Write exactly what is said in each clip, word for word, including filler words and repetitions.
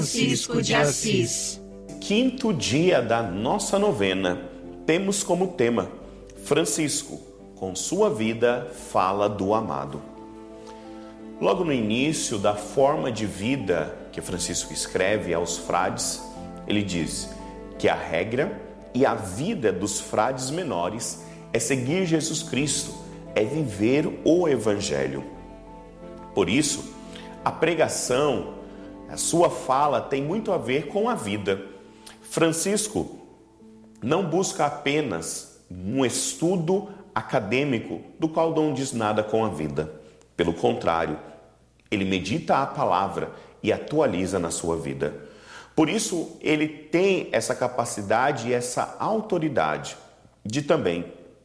Francisco de Assis. Quinto dia da nossa novena, temos como tema Francisco, com sua vida, fala do amado. Logo no início da forma de vida que Francisco escreve aos frades, ele diz que a regra e a vida dos frades menores é seguir Jesus Cristo, é viver o Evangelho. Por isso, a pregação, a sua fala tem muito a ver com a vida. Francisco não busca apenas um estudo acadêmico do qual não diz nada com a vida. Pelo contrário, ele medita a palavra e atualiza na sua vida. Por isso, ele tem essa capacidade e essa autoridade de também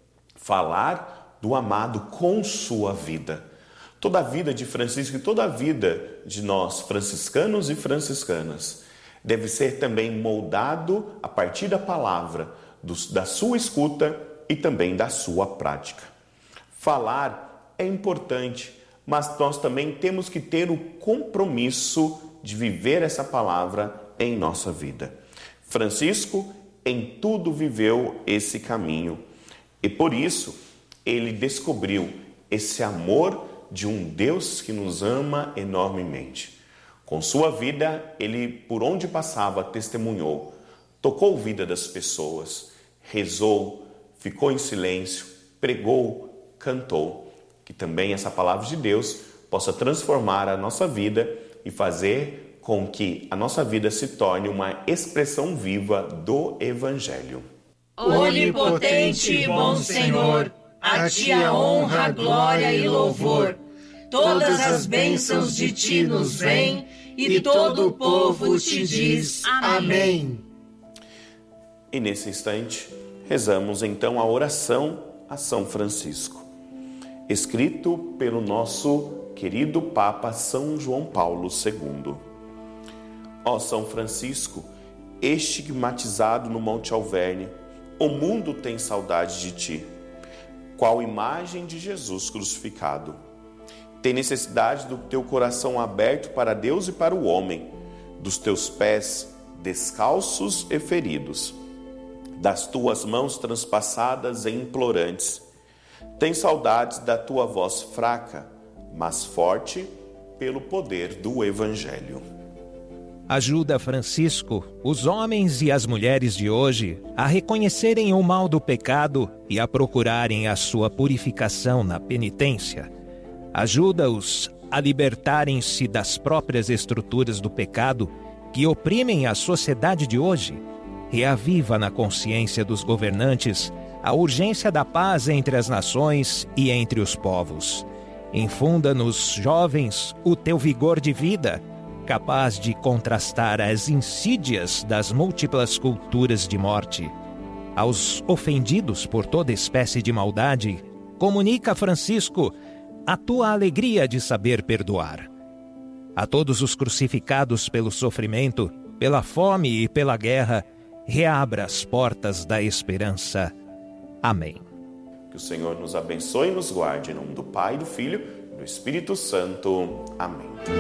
falar do amado com sua vida. Toda a vida de Francisco e toda a vida de nós, franciscanos e franciscanas, deve ser também moldado a partir da palavra, do, da sua escuta e também da sua prática. Falar é importante, mas nós também temos que ter o compromisso de viver essa palavra em nossa vida. Francisco, em tudo, viveu esse caminho e por isso ele descobriu esse amor de um Deus que nos ama enormemente. Com sua vida, ele, por onde passava, testemunhou, tocou a vida das pessoas, rezou, ficou em silêncio, pregou, cantou. Que também essa palavra de Deus possa transformar a nossa vida e fazer com que a nossa vida se torne uma expressão viva do Evangelho. Onipotente e bom Senhor, a ti a honra, glória e louvor. Todas as bênçãos de ti nos vêm e todo o povo te diz amém. E nesse instante, rezamos então a oração a São Francisco, escrito pelo nosso querido Papa São João Paulo segundo. Ó São Francisco, estigmatizado no Monte Alverne, o mundo tem saudade de ti, qual imagem de Jesus crucificado. Tem necessidade do teu coração aberto para Deus e para o homem, dos teus pés descalços e feridos, das tuas mãos transpassadas e implorantes. Tem saudades da tua voz fraca, mas forte pelo poder do Evangelho. Ajuda, Francisco, os homens e as mulheres de hoje a reconhecerem o mal do pecado e a procurarem a sua purificação na penitência. Ajuda-os a libertarem-se das próprias estruturas do pecado que oprimem a sociedade de hoje. Reaviva na consciência dos governantes a urgência da paz entre as nações e entre os povos. Infunda nos jovens o teu vigor de vida, capaz de contrastar as insídias das múltiplas culturas de morte. Aos ofendidos por toda espécie de maldade, comunica, Francisco, a tua alegria de saber perdoar. A todos os crucificados pelo sofrimento, pela fome e pela guerra, reabra as portas da esperança. Amém. Que o Senhor nos abençoe e nos guarde, em nome do Pai, do Filho e do Espírito Santo. Amém.